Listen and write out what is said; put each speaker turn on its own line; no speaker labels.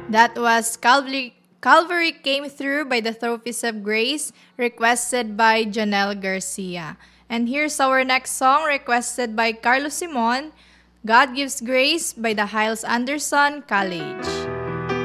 That was Calvary Came Through by the Trophies of Grace, requested by Janelle Garcia. And here's our next song, requested by Carlos Simon, God Gives Grace by the Hiles Anderson College.